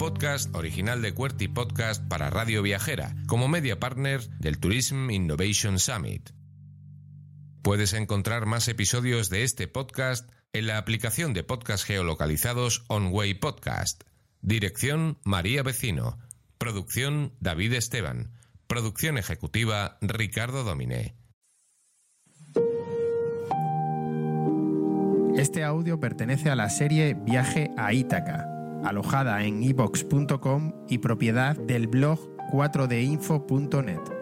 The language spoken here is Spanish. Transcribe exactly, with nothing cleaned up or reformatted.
podcast original de QWERTY Podcast para Radio Viajera, como media partner del Tourism Innovation Summit. Puedes encontrar más episodios de este podcast en la aplicación de podcast geolocalizados OnWay Podcast. Dirección María Vecino. Producción David Esteban. Producción ejecutiva Ricardo Dominé. Este audio pertenece a la serie Viaje a Ítaca, alojada en iVoox punto com y propiedad del blog cuatro d info punto net.